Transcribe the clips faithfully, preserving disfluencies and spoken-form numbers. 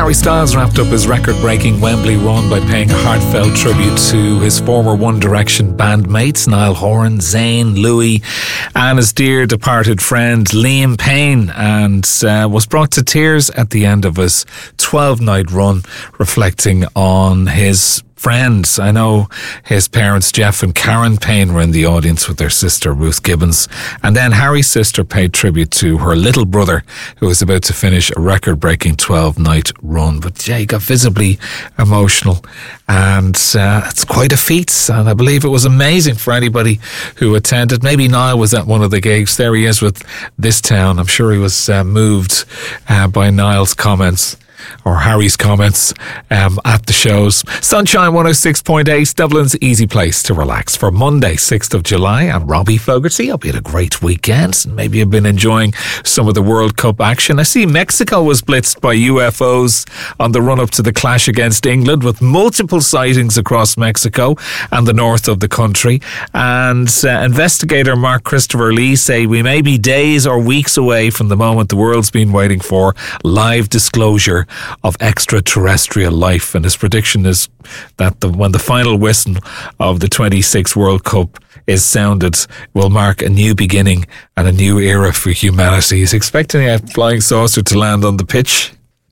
Harry Styles wrapped up his record-breaking Wembley run by paying a heartfelt tribute to his former One Direction bandmates Niall Horan, Zayn, Louis, and his dear departed friend Liam Payne, and uh, was brought to tears at the end of his twelve-night run, reflecting on his friends. I know his parents, Jeff and Karen Payne, were in the audience with their sister, Ruth Gibbons. And then Harry's sister paid tribute to her little brother, who was about to finish a record-breaking twelve-night run. But yeah, he got visibly emotional. And uh, it's quite a feat. And I believe it was amazing for anybody who attended. Maybe Niall was at one of the gigs. There he is with This Town. I'm sure he was uh, moved uh, by Niall's comments, or Harry's comments um, at the shows. Sunshine one oh six point eight, Dublin's easy place to relax for Monday, sixth of July. I'm Robbie Fogarty. Hope you had a great weekend. Maybe you've been enjoying some of the World Cup action. I see Mexico was blitzed by U F Os on the run-up to the clash against England, with multiple sightings across Mexico and the north of the country. And uh, investigator Mark Christopher Lee say we may be days or weeks away from the moment the world's been waiting for: live disclosure of extraterrestrial life. And his prediction is that the, when the final whistle of the twenty-six World Cup is sounded, will mark a new beginning and a new era for humanity. He's expecting a flying saucer to land on the pitch.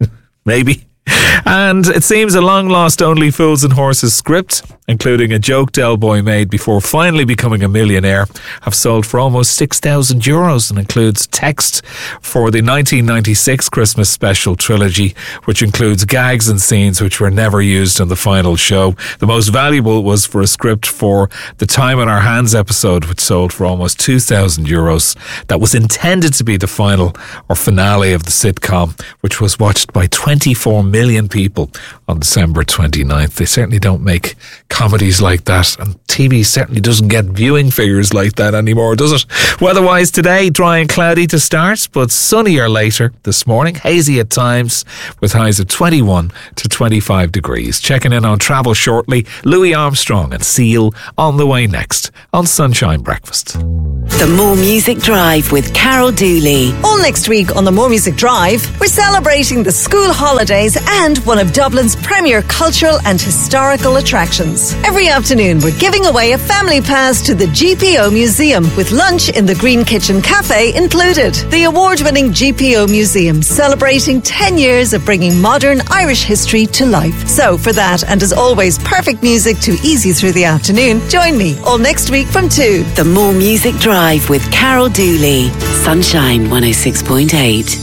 Maybe. And it seems a long-lost Only Fools and Horses script, including a joke Del Boy made before finally becoming a millionaire, have sold for almost six thousand euros, and includes text for the nineteen ninety-six Christmas special trilogy, which includes gags and scenes which were never used in the final show. The most valuable was for a script for the Time on Our Hands episode, which sold for almost two thousand euros. That was intended to be the final or finale of the sitcom, which was watched by twenty-four million people on December twenty-ninth. They certainly don't make comedies like that, and T V certainly doesn't get viewing figures like that anymore, does it? Weather-wise today, dry and cloudy to start, but sunnier later this morning, hazy at times, with highs of twenty-one to twenty-five degrees. Checking in on travel shortly, Louis Armstrong and Seal on the way next on Sunshine Breakfast. The More Music Drive with Carol Dooley. All next week on the More Music Drive, we're celebrating the school holidays and one of Dublin's premier cultural and historical attractions. Every afternoon, we're giving away a family pass to the G P O Museum, with lunch in the Green Kitchen Cafe included. The award-winning G P O Museum, celebrating ten years of bringing modern Irish history to life. So for that, and as always, perfect music to ease you through the afternoon, join me all next week from two. The More Music Drive with Carol Dooley. Sunshine one oh six point eight.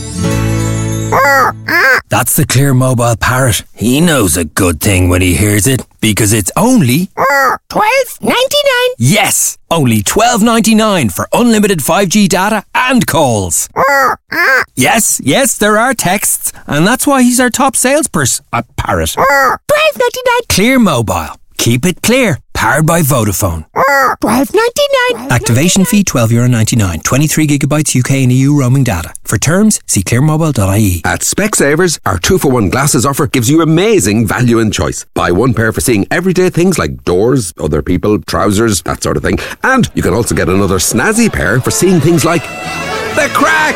That's the Clear Mobile Parrot. He knows a good thing when he hears it, because it's only twelve ninety-nine. Yes, only twelve ninety-nine for unlimited five G data and calls. Yes, yes, there are texts, and that's why he's our top salesperson. A parrot. twelve ninety-nine. Clear Mobile. Keep it clear. Powered by Vodafone. twelve ninety-nine. Activation fee twelve euro ninety-nine. twenty-three gigabytes U K and E U roaming data. For terms, see clear mobile dot I E. At Specsavers, our two for one glasses offer gives you amazing value and choice. Buy one pair for seeing everyday things like doors, other people, trousers, that sort of thing. And you can also get another snazzy pair for seeing things like the crack.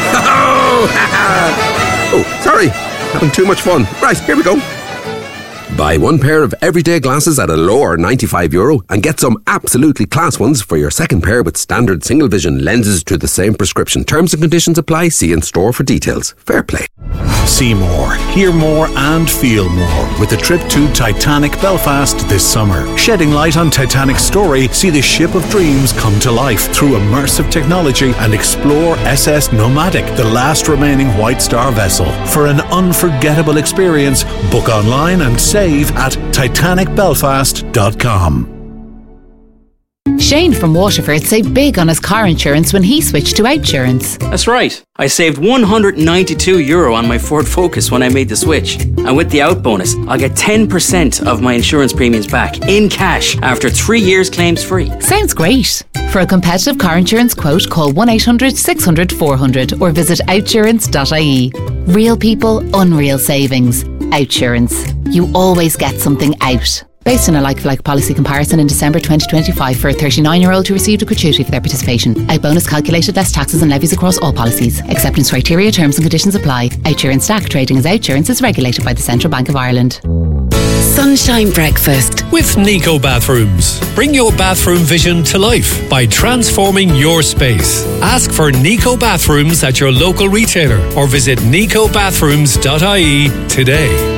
Oh, sorry. Having too much fun. Right, here we go. Buy one pair of everyday glasses at a lower ninety-five euro and get some absolutely class ones for your second pair with standard single vision lenses to the same prescription. Terms and conditions apply. See in store for details. Fair play. See more, hear more and feel more with a trip to Titanic Belfast this summer. Shedding light on Titanic's story, see the ship of dreams come to life through immersive technology and explore S S Nomadic, the last remaining White Star vessel. For an unforgettable experience, book online and save at titanic belfast dot com. Shane from Waterford saved big on his car insurance when he switched to Outsurance. That's right. I saved one hundred ninety-two euro on my Ford Focus when I made the switch. And with the out bonus, I'll get ten percent of my insurance premiums back in cash after three years claims free. Sounds great. For a competitive car insurance quote, call one eight hundred six hundred four hundred or visit outsurance dot I E. Real people, unreal savings. Outsurance. You always get something out. Based on a like-for-like policy comparison in December twenty twenty-five for a thirty-nine-year-old who received a gratuity for their participation. Out bonus calculated less taxes and levies across all policies. Acceptance criteria, terms and conditions apply. Outsurance Stack trading as Outsurance is regulated by the Central Bank of Ireland. Sunshine Breakfast with Nico Bathrooms. Bring your bathroom vision to life by transforming your space. Ask for Nico Bathrooms at your local retailer or visit nico bathrooms dot I E today.